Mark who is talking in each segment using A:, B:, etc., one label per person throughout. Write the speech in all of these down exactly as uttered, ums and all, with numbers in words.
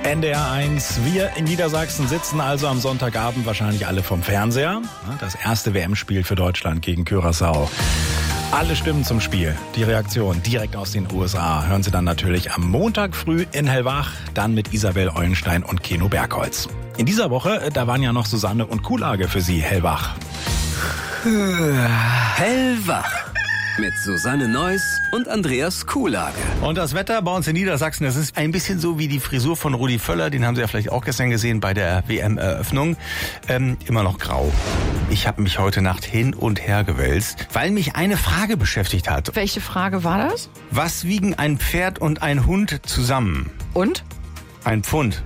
A: N D R eins. Wir in Niedersachsen sitzen also am Sonntagabend wahrscheinlich alle vom Fernseher. Das erste W M-Spiel für Deutschland gegen Curaçao. Alle Stimmen zum Spiel, die Reaktion direkt aus den U S A hören Sie dann natürlich am Montag früh in Hellwach, dann mit Isabel Eulenstein und Keno Bergholz. In dieser Woche, da waren ja noch Susanne und Kuhlage für Sie, Hellwach.
B: Hellwach mit Susanne Neuss und Andreas Kuhlage.
C: Und das Wetter bei uns in Niedersachsen, das ist ein bisschen so wie die Frisur von Rudi Völler, den haben Sie ja vielleicht auch gestern gesehen bei der W M-Eröffnung. Ähm, immer noch grau. Ich habe mich heute Nacht hin und her gewälzt, weil mich eine Frage beschäftigt hat.
D: Welche Frage war das?
C: Was wiegen ein Pferd und ein Hund zusammen?
D: Und?
C: Ein Pfund.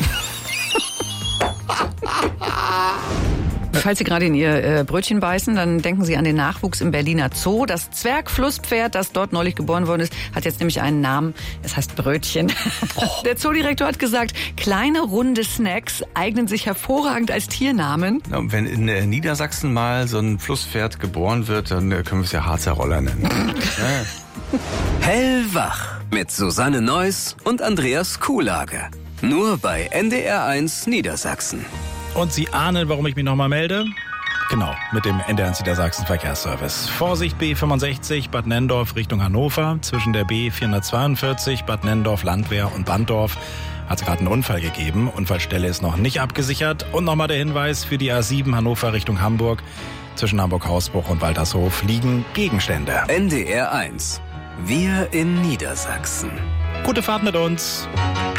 D: Falls Sie gerade in Ihr äh, Brötchen beißen, dann denken Sie an den Nachwuchs im Berliner Zoo. Das Zwergflusspferd, das dort neulich geboren worden ist, hat jetzt nämlich einen Namen. Es heißt Brötchen. Oh. Der Zoodirektor hat gesagt, kleine runde Snacks eignen sich hervorragend als Tiernamen.
C: Ja, wenn in äh, Niedersachsen mal so ein Flusspferd geboren wird, dann äh, können wir es ja Harzer Roller nennen. Ja.
B: Hellwach mit Susanne Neuss und Andreas Kuhlage. Nur bei N D R eins Niedersachsen.
A: Und Sie ahnen, warum ich mich nochmal melde? Genau, mit dem N D R eins Niedersachsen Verkehrsservice. Vorsicht B fünfundsechzig Bad Nenndorf Richtung Hannover. Zwischen der B vierhundertzweiundvierzig Bad Nenndorf Landwehr und Banddorf hat es gerade einen Unfall gegeben. Unfallstelle ist noch nicht abgesichert. Und nochmal der Hinweis für die A sieben Hannover Richtung Hamburg. Zwischen Hamburg-Hausbruch und Waltershof liegen Gegenstände.
B: N D R eins. Wir in Niedersachsen.
A: Gute Fahrt mit uns.